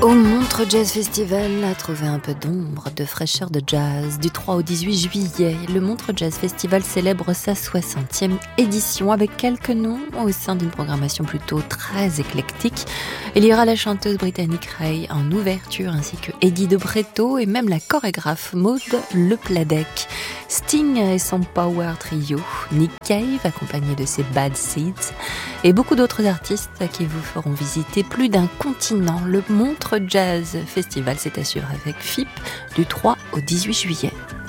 Au Montreux Jazz Festival a trouvé un peu d'ombre, de fraîcheur de jazz. Du 3 au 18 juillet, le Montreux Jazz Festival célèbre sa 60e édition avec quelques noms au sein d'une programmation plutôt très éclectique. Il y aura la chanteuse britannique Ray en ouverture ainsi que Eddie de Bretto et même la chorégraphe Maud Lepladec. Sting et son Power Trio, Nick Cave accompagné de ses Bad Seeds et beaucoup d'autres artistes qui vous feront visiter plus d'un continent. Le Montreux Jazz Festival, c'est à suivre avec FIP du 3 au 18 juillet.